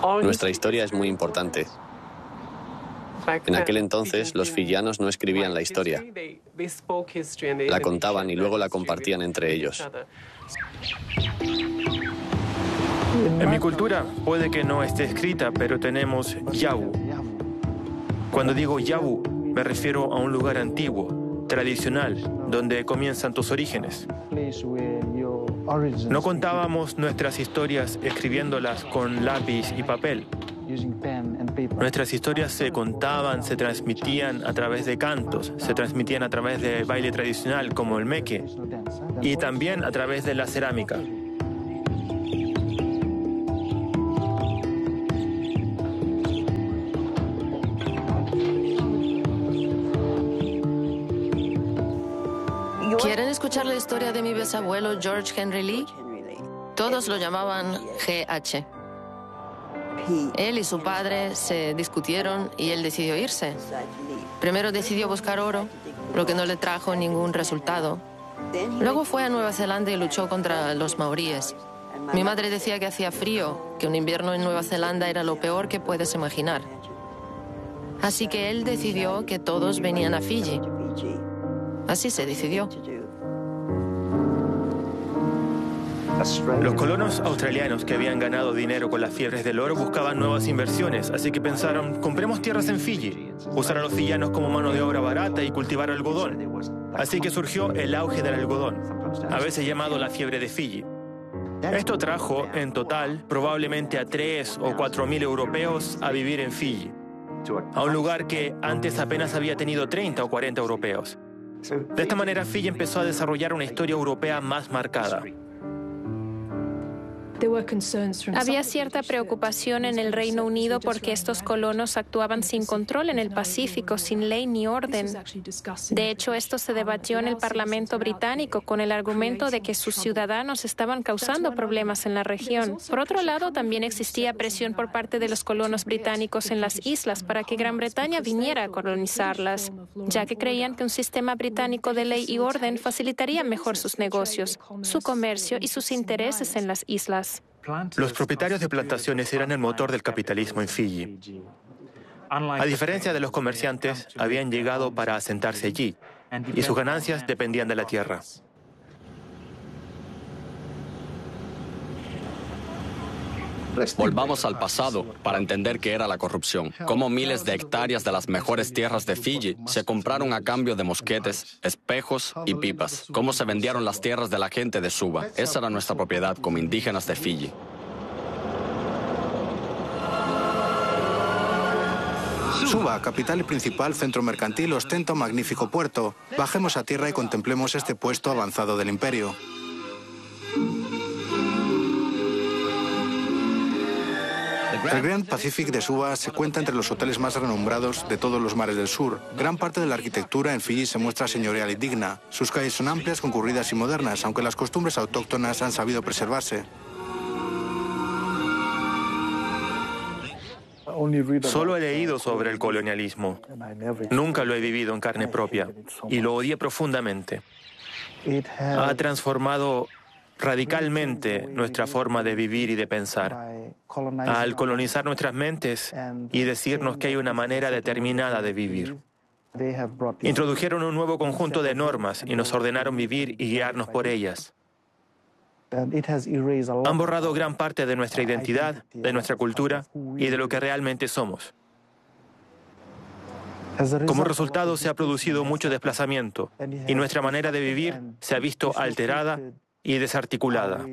Nuestra historia es muy importante. En aquel entonces, los fiyianos no escribían la historia. La contaban y luego la compartían entre ellos. En mi cultura puede que no esté escrita, pero tenemos Yabu. Cuando digo Yabu, me refiero a un lugar antiguo, tradicional, donde comienzan tus orígenes. No contábamos nuestras historias escribiéndolas con lápiz y papel. Nuestras historias se contaban, se transmitían a través de cantos, se transmitían a través de baile tradicional como el meque y también a través de la cerámica. ¿Quieren escuchar la historia de mi bisabuelo George Henry Lee? Todos lo llamaban GH. Él y su padre se discutieron y él decidió irse. Primero decidió buscar oro, lo que no le trajo ningún resultado. Luego fue a Nueva Zelanda y luchó contra los maoríes. Mi madre decía que hacía frío, que un invierno en Nueva Zelanda era lo peor que puedes imaginar. Así que él decidió que todos venían a Fiji. Así se decidió. Los colonos australianos que habían ganado dinero con las fiebres del oro buscaban nuevas inversiones, así que pensaron, compremos tierras en Fiji, usar a los fiyianos como mano de obra barata y cultivar algodón. Así que surgió el auge del algodón, a veces llamado la fiebre de Fiji. Esto trajo, en total, probablemente a 3 o 4 mil europeos a vivir en Fiji, a un lugar que antes apenas había tenido 30 o 40 europeos. De esta manera, Fiji empezó a desarrollar una historia europea más marcada. Había cierta preocupación en el Reino Unido porque estos colonos actuaban sin control en el Pacífico, sin ley ni orden. De hecho, esto se debatió en el Parlamento británico con el argumento de que sus ciudadanos estaban causando problemas en la región. Por otro lado, también existía presión por parte de los colonos británicos en las islas para que Gran Bretaña viniera a colonizarlas, ya que creían que un sistema británico de ley y orden facilitaría mejor sus negocios, su comercio y sus intereses en las islas. Los propietarios de plantaciones eran el motor del capitalismo en Fiji. A diferencia de los comerciantes, habían llegado para asentarse allí y sus ganancias dependían de la tierra. Volvamos al pasado para entender qué era la corrupción. Cómo miles de hectáreas de las mejores tierras de Fiji se compraron a cambio de mosquetes, espejos y pipas. Cómo se vendieron las tierras de la gente de Suva. Esa era nuestra propiedad como indígenas de Fiji. Suva, capital y principal centro mercantil, ostenta un magnífico puerto. Bajemos a tierra y contemplemos este puesto avanzado del imperio. El Grand Pacific de Suva se cuenta entre los hoteles más renombrados de todos los mares del sur. Gran parte de la arquitectura en Fiji se muestra señorial y digna. Sus calles son amplias, concurridas y modernas, aunque las costumbres autóctonas han sabido preservarse. Solo he leído sobre el colonialismo. Nunca lo he vivido en carne propia y lo odié profundamente. Ha transformado radicalmente nuestra forma de vivir y de pensar, al colonizar nuestras mentes y decirnos que hay una manera determinada de vivir. Introdujeron un nuevo conjunto de normas y nos ordenaron vivir y guiarnos por ellas. Han borrado gran parte de nuestra identidad, de nuestra cultura y de lo que realmente somos. Como resultado, se ha producido mucho desplazamiento y nuestra manera de vivir se ha visto alterada y desarticulada.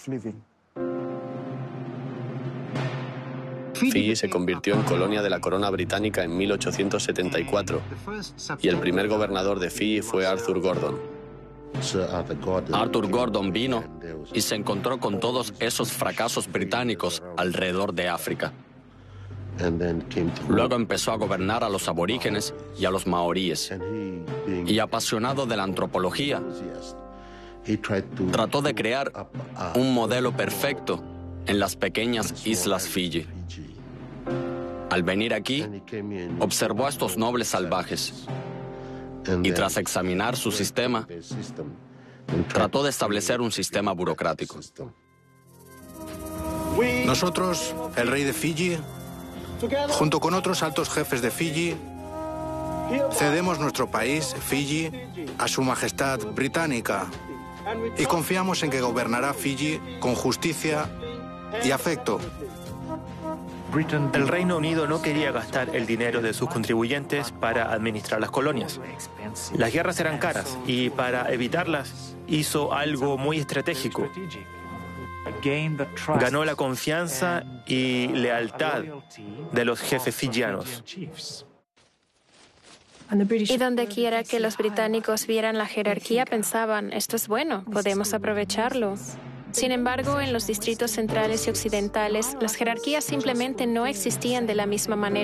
Fiji se convirtió en colonia de la corona británica en 1874 y el primer gobernador de Fiji fue Arthur Gordon. Arthur Gordon vino y se encontró con todos esos fracasos británicos alrededor de África. Luego empezó a gobernar a los aborígenes y a los maoríes. Y apasionado de la antropología, trató de crear un modelo perfecto en las pequeñas islas Fiji. Al venir aquí, observó a estos nobles salvajes y tras examinar su sistema, trató de establecer un sistema burocrático. Nosotros, el rey de Fiji, junto con otros altos jefes de Fiji, cedemos nuestro país, Fiji, a Su Majestad Británica y confiamos en que gobernará Fiji con justicia y afecto. El Reino Unido no quería gastar el dinero de sus contribuyentes para administrar las colonias. Las guerras eran caras y para evitarlas hizo algo muy estratégico. Ganó la confianza y lealtad de los jefes fijianos. Y donde quiera que los británicos vieran la jerarquía, pensaban, esto es bueno, podemos aprovecharlo. Sin embargo, en los distritos centrales y occidentales, las jerarquías simplemente no existían de la misma manera.